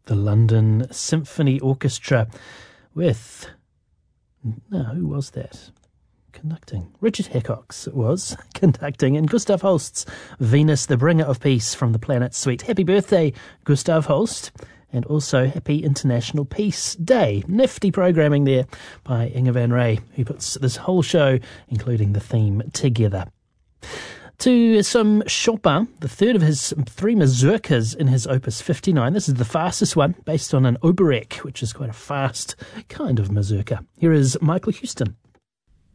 the London Symphony Orchestra with, no, who was that? Conducting. Richard Hickox was conducting, and Gustav Holst's Venus, the Bringer of Peace from the Planet Suite. Happy birthday, Gustav Holst, and also happy International Peace Day. Nifty programming there by Inge van Rey, who puts this whole show, including the theme, together. To some Chopin, the third of his three mazurkas in his Opus 59. This is the fastest one, based on an oberek, which is quite a fast kind of mazurka. Here is Michael Houston.